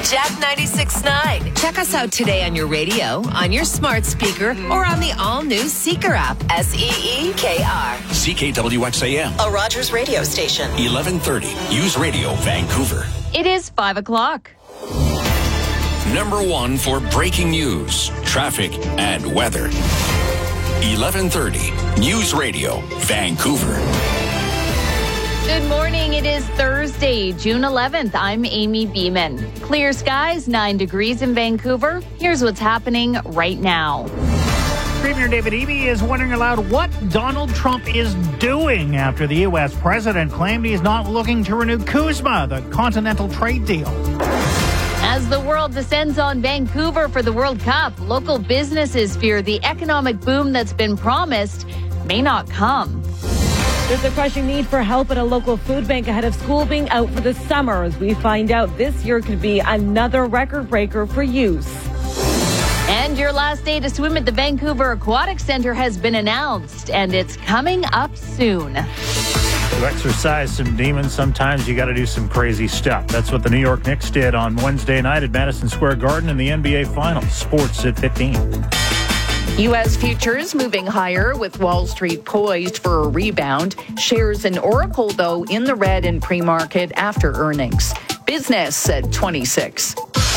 Jack 96.9. Check us out today on your radio, on your smart speaker, or on the all-new Seeker app. SEEKR. CKWXAM. A Rogers radio station. 1130. News Radio, Vancouver. It is 5 o'clock. Number one for breaking news, traffic, and weather. 1130. News Radio, Vancouver. Good morning. It is Thursday, June 11th. I'm Amy Beeman. Clear skies, 9 degrees in Vancouver. Here's what's happening right now. Premier David Eby is wondering aloud what Donald Trump is doing after the U.S. president claimed he is not looking to renew CUSMA, the Continental Trade Deal. As the world descends on Vancouver for the World Cup, local businesses fear the economic boom that's been promised may not come. There's a crushing need for help at a local food bank ahead of school being out for the summer. As we find out, this year could be another record breaker for use. And your last day to swim at the Vancouver Aquatic Centre has been announced, and it's coming up soon. To exercise some demons, sometimes you got to do some crazy stuff. That's what the New York Knicks did on Wednesday night at Madison Square Garden in the NBA Finals. Sports at 15. U.S. futures moving higher with Wall Street poised for a rebound. Shares in Oracle, though, in the red in pre-market after earnings. Business at 26.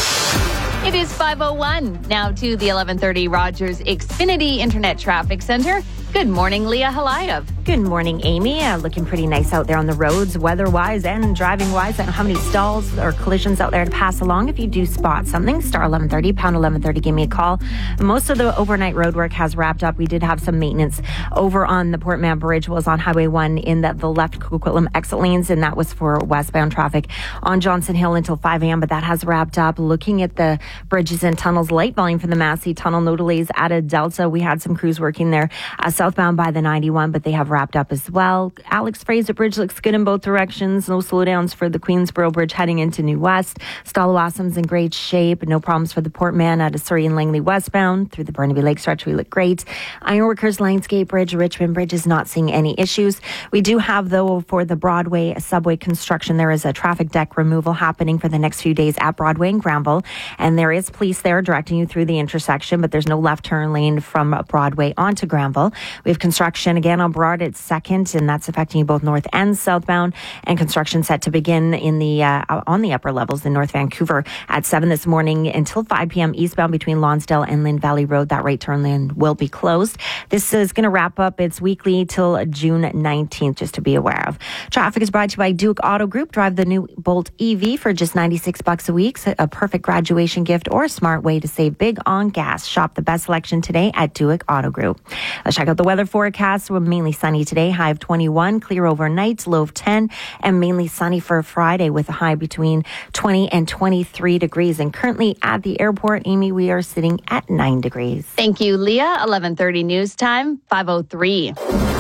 It is 5:01. Now to the 1130 Rogers Xfinity Internet Traffic Center. Good morning, Leah Halayev. Good morning, Amy. Looking pretty nice out there on the roads, weather-wise and driving-wise. I don't know how many stalls or collisions out there to pass along. If you do spot something, star 1130, pound 1130, give me a call. Most of the overnight road work has wrapped up. We did have some maintenance over on the Port Mann Bridge, was on Highway 1 in the left Coquitlam exit lanes, and that was for westbound traffic on Johnson Hill until 5 a.m., but that has wrapped up. Looking at the bridges and tunnels, light volume for the Massey Tunnel, no delays at a Delta. We had some crews working there southbound by the 91, but they have wrapped up as well. Alex Fraser Bridge looks good in both directions. No slowdowns for the Queensboro Bridge heading into New West. Stallawassam's in great shape. No problems for the Port Mann out of Surrey and Langley westbound. Through the Burnaby Lake stretch, we look great. Ironworkers Lionsgate Bridge, Richmond Bridge is not seeing any issues. We do have, though, for the Broadway subway construction, there is a traffic deck removal happening for the next few days at Broadway and Granville. And there is police there directing you through the intersection, but there's no left turn lane from Broadway onto Granville. We have construction again on Broad at 2nd, and that's affecting both north and southbound. And construction set to begin in the on the upper levels in North Vancouver at 7 this morning until 5 p.m. eastbound between Lonsdale and Lynn Valley Road. That right turn lane will be closed. This is going to wrap up its weekly till June 19th, just to be aware of. Traffic is brought to you by Duke Auto Group. Drive the new Bolt EV for just $96 a week. A perfect graduation gift or a smart way to save big on gas. Shop the best selection today at Duke Auto Group. Let's check out the weather forecast. We're mainly sunny today, high of 21, clear overnight, low of 10, and mainly sunny for Friday with a high between 20 and 23 degrees. And currently at the airport, Amy, we are sitting at 9 degrees. Thank you, Leah. 1130 news time, 5:03.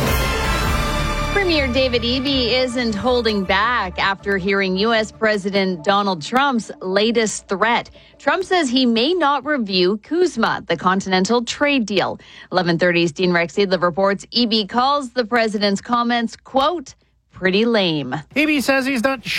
Premier David Eby isn't holding back after hearing U.S. President Donald Trump's latest threat. Trump says he may not review CUSMA, the Continental Trade Deal. 1130's Dean Rex Seidler reports Eby calls the president's comments, quote, pretty lame. Eby says he's not